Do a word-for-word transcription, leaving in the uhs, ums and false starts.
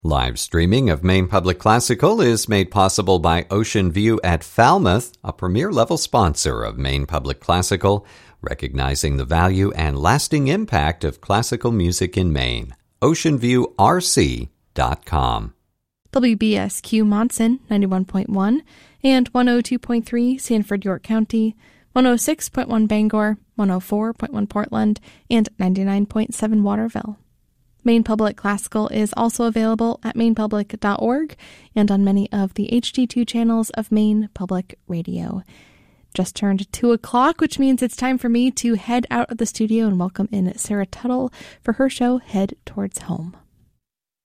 Live streaming of Maine Public Classical is made possible by Ocean View at Falmouth, a premier-level sponsor of Maine Public Classical, recognizing the value and lasting impact of classical music in Maine. ocean view r c dot com. W B S Q Monson, ninety-one point one, and one oh two point three Sanford, York County, one oh six point one Bangor, one oh four point one Portland, and ninety-nine point seven Waterville. Maine Public Classical is also available at maine public dot org and on many of the H D two channels of Maine Public Radio. Just turned two o'clock, which means it's time for me to head out of the studio and welcome in Sarah Tuttle for her show, Head Towards Home.